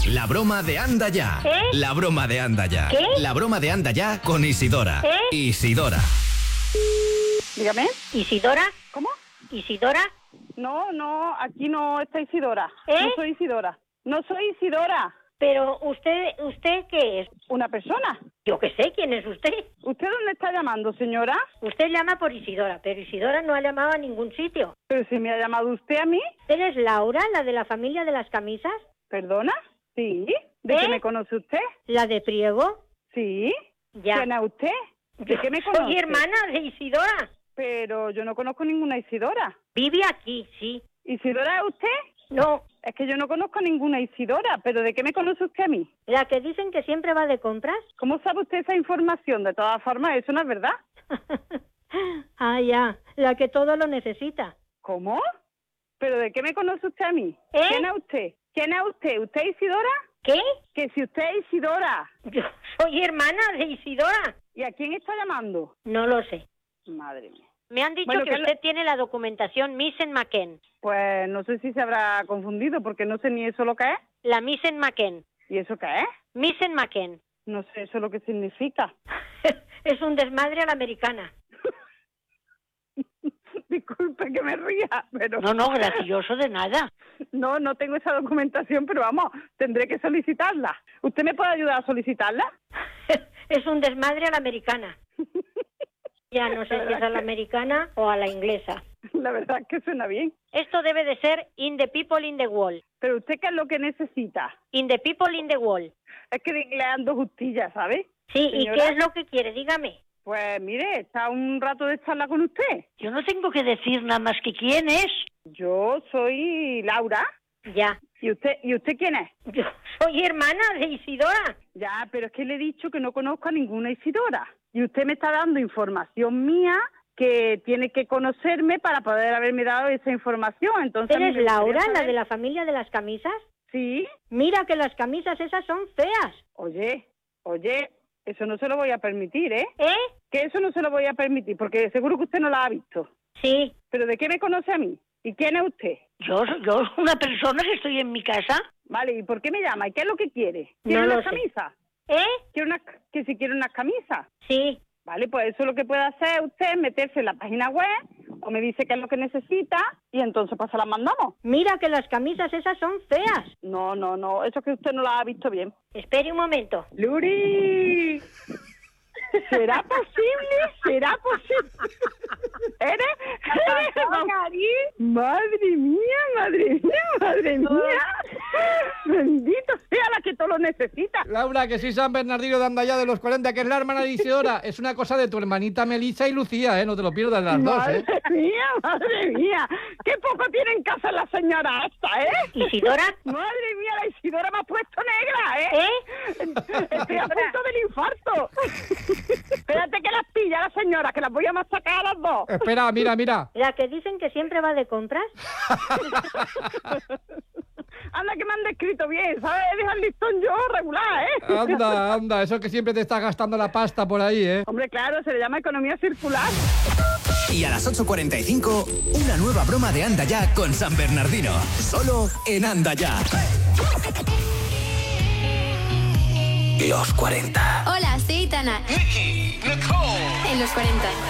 La broma de Anda Ya. La broma de Anda Ya. ¿Qué? La broma de Anda Ya con Isidora. Isidora. Dígame. ¿Isidora? ¿Cómo? ¿Isidora? No, aquí no está Isidora. No soy Isidora. No soy Isidora. Pero ¿usted qué es? ¿Una persona? Yo qué sé, ¿quién es usted? ¿Usted dónde está llamando, señora? Usted llama por Isidora, pero Isidora no ha llamado a ningún sitio. ¿Pero si me ha llamado usted a mí? ¿Eres Laura, la de la familia de las camisas? ¿Perdona? Sí. ¿De qué me conoce usted? ¿La de Priego? Sí. Ya. ¿Quién es usted? ¿De qué me conoce? Soy hermana de Isidora. Pero yo no conozco ninguna Isidora. Vive aquí, sí. ¿Isidora es usted? No. Es que yo no conozco ninguna Isidora, pero ¿de qué me conoce usted a mí? ¿La que dicen que siempre va de compras? ¿Cómo sabe usted esa información? De todas formas, eso no es verdad. Ah, ya. La que todo lo necesita. ¿Cómo? ¿Pero de qué me conoce usted a mí? ¿Quién es usted? ¿Quién es usted? ¿Usted es Isidora? ¿Qué? Que si usted es Isidora. Yo soy hermana de Isidora. ¿Y a quién está llamando? No lo sé. Madre mía. Me han dicho que usted tiene la documentación Missen McKen. Pues no sé si se habrá confundido, porque no sé ni eso lo que es. La Missen McKen. ¿Y eso qué es? Missen McKen. No sé eso lo que significa. Es un desmadre a la americana. Disculpe que me ría, pero... No, gracioso de nada. No tengo esa documentación, pero vamos, tendré que solicitarla. ¿Usted me puede ayudar a solicitarla? Es un desmadre a la americana. Ya no sé si es a la americana o a la inglesa. La verdad es que suena bien. Esto debe de ser In the People in the Wall. ¿Pero usted qué es lo que necesita? In the People in the Wall. Es que le ando justilla, ¿sabe? Sí, señora. ¿Y qué es lo que quiere? Dígame. Pues mire, está un rato de charla con usted. Yo no tengo que decir nada más que quién es. Yo soy Laura. Ya. ¿Y usted quién es? Yo soy hermana de Isidora. Ya, pero es que le he dicho que no conozco a ninguna Isidora. Y usted me está dando información mía que tiene que conocerme para poder haberme dado esa información. Entonces, ¿Eres Laura, la de la familia de las camisas? Sí. Mira que las camisas esas son feas. Oye, eso no se lo voy a permitir, ¿eh? ¿Eh? Que eso no se lo voy a permitir, porque seguro que usted no la ha visto. Sí. ¿Pero de qué me conoce a mí? ¿Y quién es usted? Yo una persona que estoy en mi casa. Vale, ¿y por qué me llama? ¿Y qué es lo que quiere? ¿Quiere No lo unas sé. camisas? Que si quiere unas camisas. Sí. Vale, pues eso lo que puede hacer usted es meterse en la página web o me dice qué es lo que necesita y entonces pues se las mandamos. Mira que las camisas esas son feas. No, eso es que usted no las ha visto bien. Espere un momento. ¡Luri! ¿Será posible? ¿Eres? Madre mía. Bendito sea la que todo lo necesita. Laura, que soy San Bernardino de Andaya de los 40, que es la hermana de Isidora. Es una cosa de tu hermanita Melissa y Lucía, ¿eh? No te lo pierdas las dos, ¿eh? Madre mía. Qué poco tiene en casa la señora esta, ¿eh? ¿Isidora? Madre mía, la Isidora me ha puesto negra, ¿eh? Estoy a punto del infarto. Espérate que las pilla la señora, que las voy a masacar a las dos. Espera, mira. ¿La que dicen que siempre va de compras? Anda, que me han descrito bien, ¿sabes? Deja el listón yo regular, ¿eh? Anda, eso que siempre te estás gastando la pasta por ahí, ¿eh? Hombre, claro, se le llama economía circular. Y a las 8:45, una nueva broma de Anda Ya con San Bernardino. Solo en Anda Ya. Los 40. Hola, soy Itana. Nicole. En los 40.